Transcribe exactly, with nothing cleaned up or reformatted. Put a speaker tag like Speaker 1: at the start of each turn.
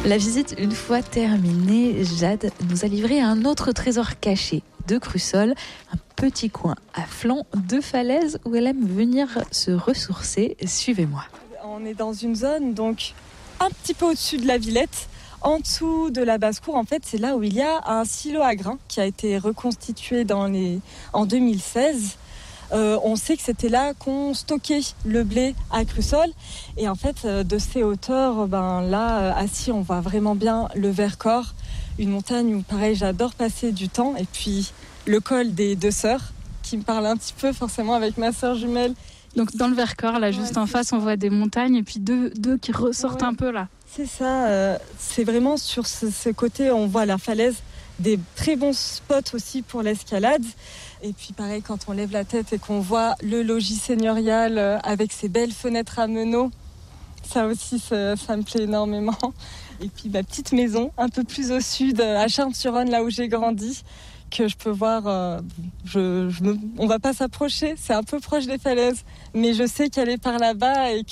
Speaker 1: La visite une fois terminée, Jade nous a livré un autre trésor caché de Crussol, un petit coin à flanc de falaise où elle aime venir se ressourcer. Suivez-moi.
Speaker 2: On est dans une zone donc un petit peu au-dessus de la Villette. En dessous de la basse-cour, en fait, c'est là où il y a un silo à grains qui a été reconstitué dans les... en deux mille seize. Euh, on sait que c'était là qu'on stockait le blé à Crussol. Et en fait, de ces hauteurs, ben là, assis, on voit vraiment bien le Vercors, une montagne où, pareil, j'adore passer du temps. Et puis, le col des deux sœurs, qui me parle un petit peu forcément avec ma sœur jumelle.
Speaker 3: Donc dans le Vercors, là, juste ouais, en face, ça. On voit des montagnes et puis deux, deux qui ressortent ouais. un peu là.
Speaker 2: C'est ça, euh, c'est vraiment sur ce, ce côté, on voit la falaise, des très bons spots aussi pour l'escalade. Et puis pareil, quand on lève la tête et qu'on voit le logis seigneurial euh, avec ses belles fenêtres à meneaux, ça aussi, ça, ça me plaît énormément. Et puis ma petite maison, un peu plus au sud, à Charmes-sur-Rhône, là où j'ai grandi, que je peux voir, euh, je, je me, on va pas s'approcher, c'est un peu proche des falaises, mais je sais qu'elle est par là-bas et